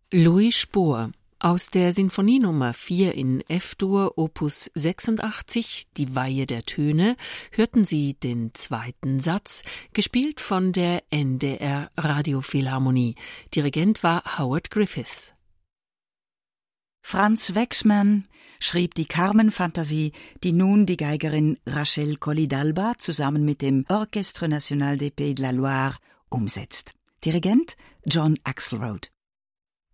Louis Spohr aus der Sinfonie Nummer 4 in F-Dur, Opus 86, Die Weihe der Töne, hörten Sie den zweiten Satz, gespielt von der NDR Radiophilharmonie. Dirigent war Howard Griffiths. Franz Waxman schrieb die Carmen-Fantasie, die nun die Geigerin Rachel Colley-Dalba zusammen mit dem Orchestre National des Pays de la Loire umsetzt. Dirigent John Axelrod.